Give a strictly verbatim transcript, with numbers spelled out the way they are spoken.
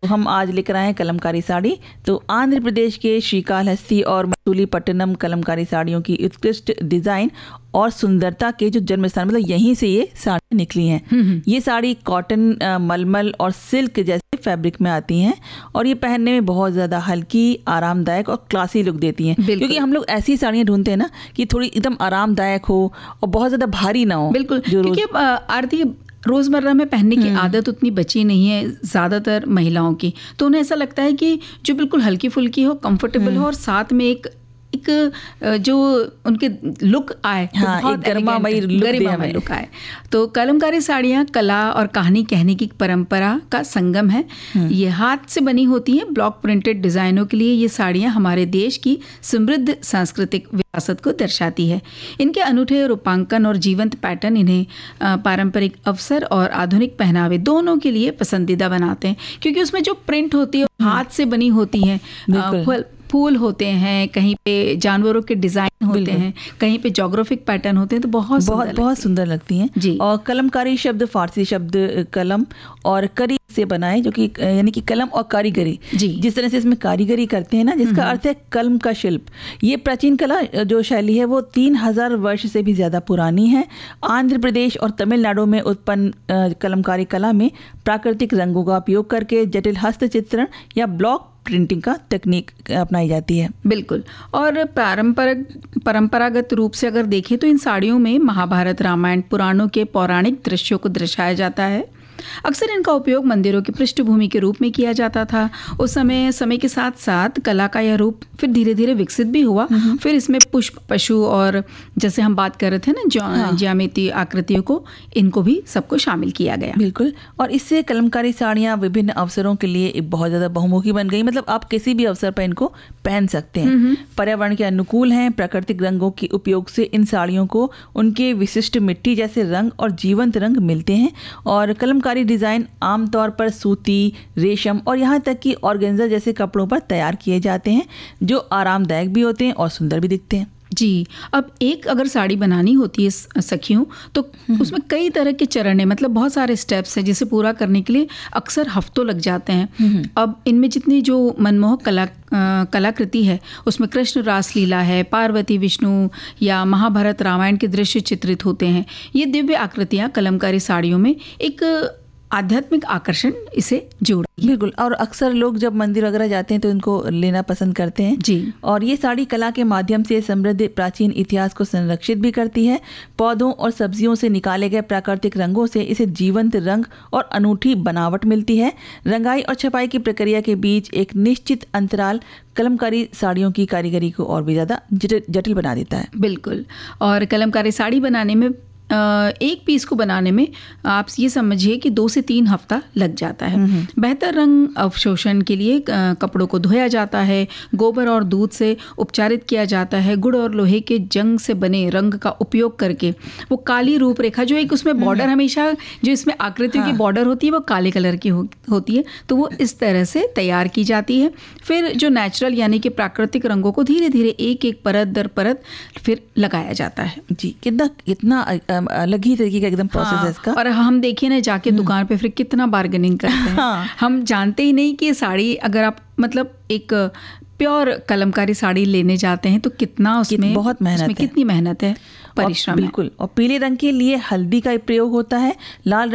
हम आज लेकर आए हैं कलमकारी साड़ी। तो आंध्र प्रदेश के श्रीकालहस्ती और मसूलीपट्टनम कलमकारी साड़ियों की उत्कृष्ट डिजाइन और सुंदरता के जो जन्म स्थान, मतलब यहीं से ये साड़ी निकली हैं। ये साड़ी कॉटन, मलमल और सिल्क जैसे फैब्रिक में आती हैं और ये पहनने में बहुत ज़्यादा हल्की, आरामदायक और क्लासी लुक देती हैं। क्योंकि हम लोग ऐसी साड़ियाँ ढूंढते हैं ना कि थोड़ी एकदम आरामदायक हो और बहुत ज़्यादा भारी ना हो। बिल्कुल, क्योंकि आरती रोज़मर्रा में एक की आदत उतनी बची नहीं है ज़्यादातर महिलाओं की, तो उन्हें ऐसा लगता है कि जो बिल्कुल हल्की फुल्की हो, कंफर्टेबल हो और साथ में एक एक जो उनके लुक आए, हाँ, बहुत गर्मामयी गरिमामय लुक आए। तो कलमकारी साड़ियाँ कला और कहानी कहने की परंपरा का संगम है। ये हाथ से बनी होती हैं, ब्लॉक प्रिंटेड डिज़ाइनों के लिए ये साड़ियाँ हमारे देश की समृद्ध सांस्कृतिक विरासत को दर्शाती है। इनके अनूठे रूपांकन और जीवंत पैटर्न इन्हें पारंपरिक अवसर और आधुनिक पहनावे दोनों के लिए पसंदीदा बनाते हैं, क्योंकि उसमें जो प्रिंट होती है हाथ से बनी होती है, फूल होते हैं, कहीं पे जानवरों के डिजाइन होते हैं, कहीं पे ज्योग्राफिक पैटर्न होते हैं, तो बहुत बहुत बहुत सुंदर लगती हैं जी। और कलमकारी शब्द फारसी शब्द कलम और करी से बना है, जो कि यानी कि कलम और कारीगरी, जिस तरह से इसमें कारीगरी करते हैं ना, जिसका अर्थ है कलम का शिल्प। ये प्राचीन कला जो शैली है वो तीन हजार वर्ष से भी ज्यादा पुरानी है। आंध्र प्रदेश और तमिलनाडु में उत्पन्न कलमकारी कला में प्राकृतिक रंगों का उपयोग करके जटिल हस्तचित्रण या ब्लॉक प्रिंटिंग का तकनीक अपनाई जाती है। बिल्कुल, और पारंपरिक परंपरागत रूप से अगर देखें तो इन साड़ियों में महाभारत, रामायण, पुराणों के पौराणिक दृश्यों को दर्शाया जाता है। अक्सर इनका उपयोग मंदिरों की पृष्ठभूमि के रूप में किया जाता था। उस समय समय के साथ साथ कला का यह रूप फिर धीरे धीरे विकसित भी हुआ। फिर इसमें पुष्प, पशु और जैसे हम बात कर रहे थे ना, ज्यामितीय आकृतियों को, इनको भी सबको शामिल किया गया। बिल्कुल, और इससे कलमकारी साड़ियाँ विभिन्न अवसरों के लिए बहुत ज़्यादा बहुमुखी बन गई। मतलब आप किसी भी अवसर पर इनको पहन सकते हैं। पर्यावरण के अनुकूल हैं। प्राकृतिक रंगों के उपयोग से इन साड़ियों को उनके विशिष्ट मिट्टी जैसे रंग और जीवंत रंग मिलते हैं। और कलमकारी डिजाइन आमतौर पर सूती, रेशम और यहाँ तक कि ऑर्गेन्जा जैसे कपड़ों पर तैयार किए जाते हैं, जो आरामदायक भी होते हैं और सुंदर भी दिखते हैं। जी, अब एक अगर साड़ी बनानी होती है सखियों, तो उसमें कई तरह के चरण है, मतलब बहुत सारे स्टेप्स हैं जिसे पूरा करने के लिए अक्सर हफ्तों लग जाते हैं। अब इनमें जितनी जो मनमोहक कला कलाकृति है, उसमें कृष्ण रासलीला है, पार्वती, विष्णु या महाभारत, रामायण के दृश्य चित्रित होते हैं। ये दिव्य आकृतियाँ कलमकारी साड़ियों में एक आध्यात्मिक आकर्षण इसे जोड़। बिल्कुल, और अक्सर लोग जब मंदिर वगैरह जाते हैं तो इनको लेना पसंद करते हैं जी। और ये साड़ी कला के माध्यम से समृद्ध प्राचीन इतिहास को संरक्षित भी करती है। पौधों और सब्जियों से निकाले गए प्राकृतिक रंगों से इसे जीवंत रंग और अनूठी बनावट मिलती है। रंगाई और छपाई की प्रक्रिया के बीच एक निश्चित अंतराल कलमकारी साड़ियों की कारीगरी को और भी ज़्यादा जटिल बना देता है। बिल्कुल, और कलमकारी साड़ी बनाने में एक पीस को बनाने में आप ये समझिए कि दो से तीन हफ्ता लग जाता है। बेहतर रंग अवशोषण के लिए कपड़ों को धोया जाता है, गोबर और दूध से उपचारित किया जाता है। गुड़ और लोहे के जंग से बने रंग का उपयोग करके वो काली रूपरेखा, जो एक उसमें बॉर्डर, हमेशा जो इसमें आकृतियों हाँ। की बॉर्डर होती है वो काले कलर की हो, होती है, तो वो इस तरह से तैयार की जाती है। फिर जो नेचुरल यानी कि प्राकृतिक रंगों को धीरे धीरे एक एक परत दर परत फिर लगाया जाता है। जी, कितना कितना अलग ही तरीके का एकदम प्रोसेस है इसका। और हम देखिए ना, जाके दुकान पे फिर कितना बार्गेनिंग करते हैं। हाँ। हम जानते ही नहीं कि साड़ी, अगर आप मतलब एक प्योर कलमकारी साड़ी लेने जाते हैं तो कितना उसमें बहुत मेहनत है, कितनी मेहनत है, परिश्रम। बिल्कुल, और पीले रंग के लिए हल्दी का प्रयोग होता है, लाल